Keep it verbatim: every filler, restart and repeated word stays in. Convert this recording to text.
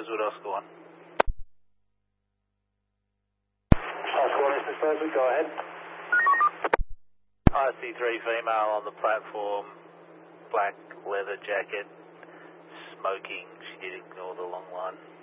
Rosewood, Oscar one. Oscar one, Mister Rosewood, go ahead. I C three female on the platform, black leather jacket, smoking. She did ignore the long line.